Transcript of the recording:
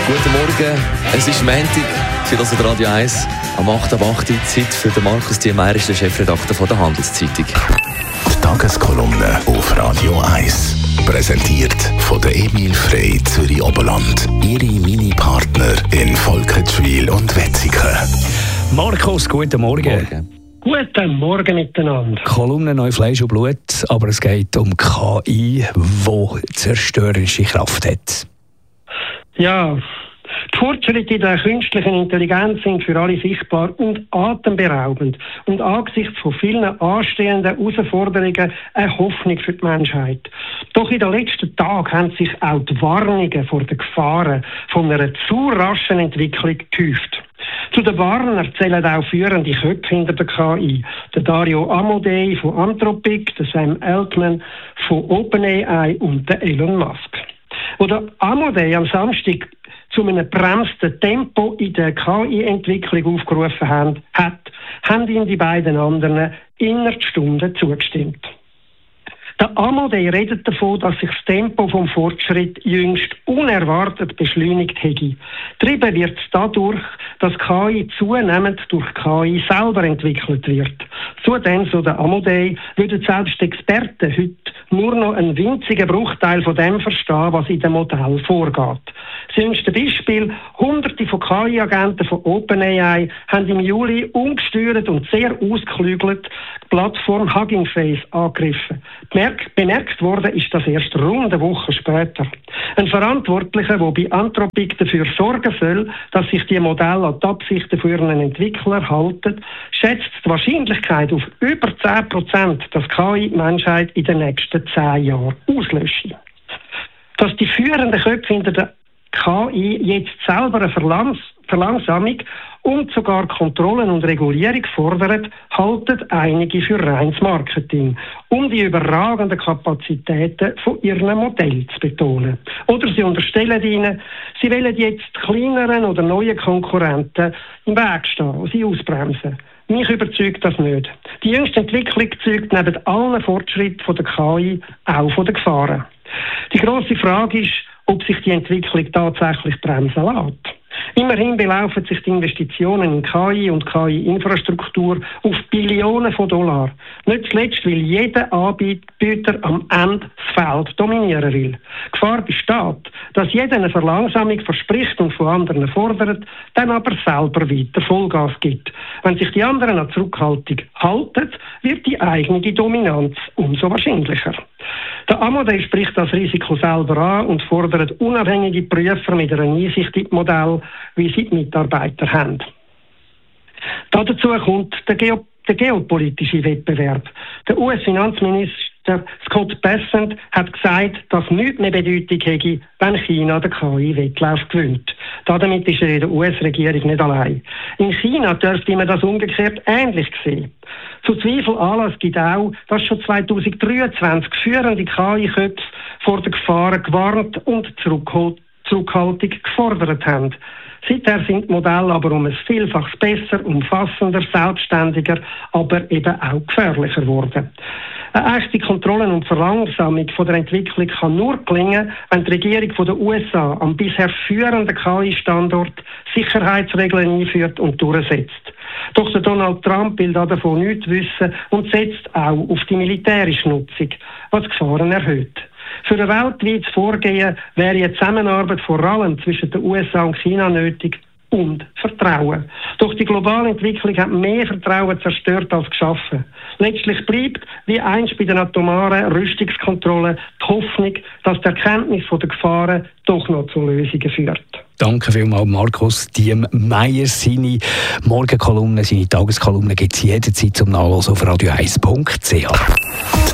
Guten Morgen, es ist Montag, Sie hören Radio 1 am 8.8 Uhr, Zeit für den Markus Diemeyer, der Chefredakteur von der Handelszeitung. Die Tageskolumne auf Radio 1, präsentiert von der Emil Frey Zürich Oberland. Ihre Mini-Partner in Volkenswil und Wetzikon. Markus, guten Morgen. Guten Morgen miteinander. Kolumne neu Fleisch und Blut, aber es geht um KI, die zerstörerische Kraft hat. Ja, die Fortschritte in der künstlichen Intelligenz sind für alle sichtbar und atemberaubend und angesichts von vielen anstehenden Herausforderungen eine Hoffnung für die Menschheit. Doch in den letzten Tagen haben sich auch die Warnungen vor den Gefahren von einer zu raschen Entwicklung gehäuft. Zu den Warnern zählen auch führende Köpfe hinter der KI. Der Dario Amodei von Anthropic, der Sam Altman von OpenAI und der Elon Musk. Wo der Amodei am Samstag zu einem bremsten Tempo in der KI-Entwicklung aufgerufen hat, haben ihm die beiden anderen innerhalb Stunden zugestimmt. Der Amodei redet davon, dass sich das Tempo vom Fortschritt jüngst unerwartet beschleunigt hätte. Getrieben wird es dadurch, dass KI zunehmend durch KI selber entwickelt wird. Zudem, so der Amodei, würden selbst Experten heute nur noch einen winzigen Bruchteil von dem verstehen, was in dem Modell vorgeht. Das jüngste Beispiel: Hunderte von KI-Agenten von OpenAI haben im Juli ungesteuert und sehr ausgeklügelt die Plattform Hugging Face angegriffen. Bemerkt worden ist das erst rund eine Woche später. Ein Verantwortlicher, der bei Anthropic dafür sorgen soll, dass sich die Modelle an die Absichten für ihren Entwickler halten, schätzt die Wahrscheinlichkeit auf über 10%, dass KI die Menschheit in den nächsten 10 Jahren auslöscht. Dass die führenden Köpfe hinter der KI jetzt selber eine Verlangsamung und sogar Kontrollen und Regulierung fordern, halten einige für reines Marketing, um die überragenden Kapazitäten von ihren Modellen zu betonen. Oder sie unterstellen ihnen, sie wollen jetzt kleineren oder neuen Konkurrenten im Weg stehen und sie ausbremsen. Mich überzeugt das nicht. Die jüngste Entwicklung zeugt neben allen Fortschritten von der KI auch von den Gefahren. Die grosse Frage ist, ob sich die Entwicklung tatsächlich bremsen lässt. Immerhin belaufen sich die Investitionen in KI und KI-Infrastruktur auf Billionen von Dollar. Nicht zuletzt, weil jeder Anbieter am Ende das Feld dominieren will. Die Gefahr besteht, dass jeder eine Verlangsamung verspricht und von anderen fordert, dann aber selber weiter Vollgas gibt. Wenn sich die anderen an Zurückhaltung halten, wird die eigene Dominanz umso wahrscheinlicher. Der Amodei spricht das Risiko selber an und fordert unabhängige Prüfer mit einer Einsicht in die Modelle, wie sie die Mitarbeiter haben. Dazu kommt der geopolitische Wettbewerb. Der US-Finanzminister Scott Bessent hat gesagt, dass nichts mehr Bedeutung hätte, wenn China den KI-Wettlauf gewinnt. Damit ist er in der US-Regierung nicht allein. In China dürfte man das umgekehrt ähnlich sehen. Zu Zweifel Anlass gibt auch, dass schon 2023 führende KI-Köpfe vor den Gefahren gewarnt und Zurückhaltung gefordert haben. Seither sind die Modelle aber um ein Vielfaches besser, umfassender, selbstständiger, aber eben auch gefährlicher geworden. Eine echte Kontrolle und Verlangsamung von der Entwicklung kann nur gelingen, wenn die Regierung der USA am bisher führenden KI-Standort Sicherheitsregeln einführt und durchsetzt. Doch der Donald Trump will davon nichts wissen und setzt auch auf die militärische Nutzung, was die Gefahren erhöht. Für ein weltweites Vorgehen wäre eine Zusammenarbeit vor allem zwischen den USA und China nötig und Vertrauen. Doch die globale Entwicklung hat mehr Vertrauen zerstört als geschaffen. Letztlich bleibt, wie einst bei den atomaren Rüstungskontrollen, die Hoffnung, dass die Erkenntnis der Gefahren doch noch zu Lösungen führt. Danke vielmals, Markus Diemeyer. Seine Morgenkolumne, seine Tageskolumne gibt es jederzeit zum Nachlesen auf radio1.ch.